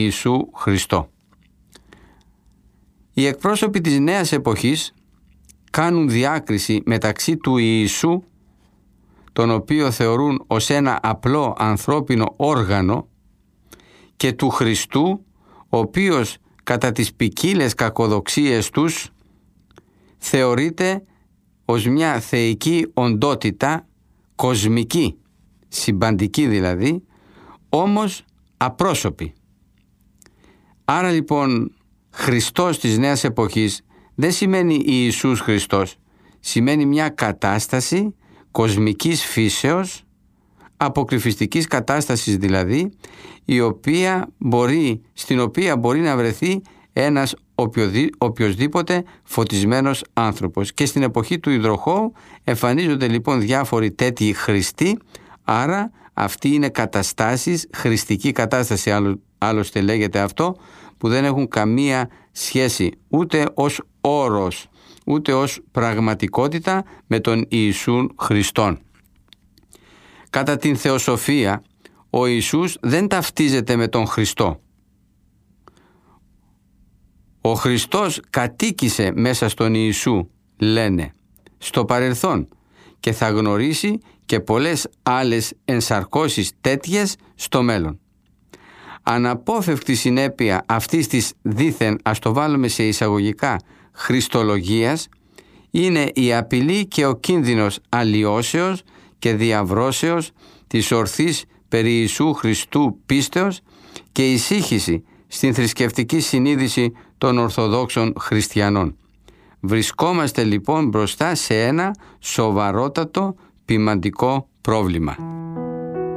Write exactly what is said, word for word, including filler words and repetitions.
Ιησού Χριστό. Οι εκπρόσωποι της νέας εποχής κάνουν διάκριση μεταξύ του Ιησού, τον οποίο θεωρούν ως ένα απλό ανθρώπινο όργανο, και του Χριστού, ο οποίος κατά τις ποικίλες κακοδοξίες τους θεωρείται ως μια θεϊκή οντότητα, κοσμική, συμπαντική δηλαδή, όμως απρόσωπη. Άρα λοιπόν Χριστός της νέας εποχής δεν σημαίνει Ιησούς Χριστός, σημαίνει μια κατάσταση κοσμικής φύσεως, αποκρυφιστικής κατάστασης δηλαδή, η οποία μπορεί, στην οποία μπορεί να βρεθεί ένας οποιοδη, οποιοσδήποτε φωτισμένος άνθρωπος. Και στην εποχή του υδροχώου εμφανίζονται λοιπόν διάφοροι τέτοιοι Χριστοί, άρα αυτή είναι καταστάσεις, χριστική κατάσταση άλλο, άλλωστε λέγεται αυτό, που δεν έχουν καμία σχέση ούτε ως όρος ούτε ως πραγματικότητα με τον Ιησούν Χριστόν. Κατά την θεοσοφία, ο Ιησούς δεν ταυτίζεται με τον Χριστό. Ο Χριστός κατοίκησε μέσα στον Ιησού, λένε, στο παρελθόν, και θα γνωρίσει και πολλές άλλες ενσαρκώσεις τέτοιες στο μέλλον. Αναπόφευκτη συνέπεια αυτής της δήθεν, ας το βάλουμε σε εισαγωγικά, χριστολογίας, είναι η απειλή και ο κίνδυνος αλλοιώσεως και διαβρώσεως της ορθής περί Ιησού Χριστού πίστεως και ησύχηση στην θρησκευτική συνείδηση των Ορθοδόξων Χριστιανών. Βρισκόμαστε λοιπόν μπροστά σε ένα σοβαρότατο ποιμαντικό πρόβλημα.